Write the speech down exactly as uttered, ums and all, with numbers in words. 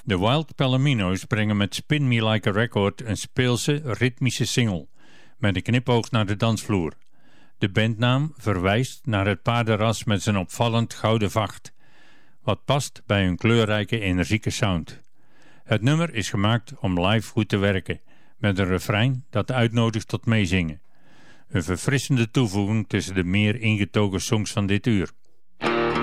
De Wild Palomino's brengen met Spin Me Like a Record een speelse, ritmische single, met een knipoog naar de dansvloer. De bandnaam verwijst naar het paardenras met zijn opvallend gouden vacht, wat past bij hun kleurrijke, energieke sound. Het nummer is gemaakt om live goed te werken, met een refrein dat uitnodigt tot meezingen. Een verfrissende toevoeging tussen de meer ingetogen songs van dit uur.